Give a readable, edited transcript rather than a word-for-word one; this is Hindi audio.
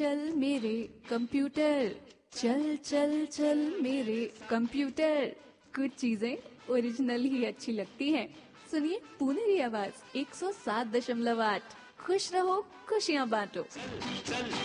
चल मेरे कंप्यूटर, चल चल चल मेरे कंप्यूटर। कुछ चीजें ओरिजिनल ही अच्छी लगती हैं। सुनिए पुनेरी आवाज 107.8। खुश रहो, खुशियां बांटो।